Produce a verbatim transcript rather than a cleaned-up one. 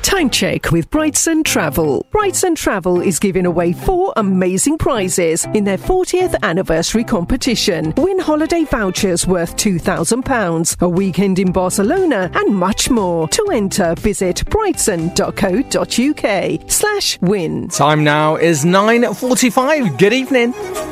Time check with Brightson Travel. Brightson Travel is giving away four amazing prizes in their fortieth anniversary competition. Win holiday vouchers worth two thousand pounds, a weekend in Barcelona, and much more. To enter, visit brightson.co.uk slash win. Time now is nine forty-five. Good evening.